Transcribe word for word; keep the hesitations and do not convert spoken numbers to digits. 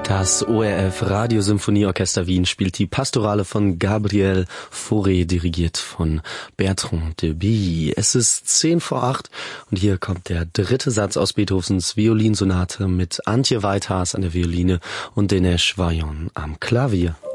Das O R F Radiosymphonieorchester Wien spielt die Pastorale von Gabriel Fauré, dirigiert von Bertrand de Billy. Es ist zehn vor acht und hier kommt der dritte Satz aus Beethovens Violinsonate mit Antje Weithaas an der Violine und Dinesh Vayan am Klavier.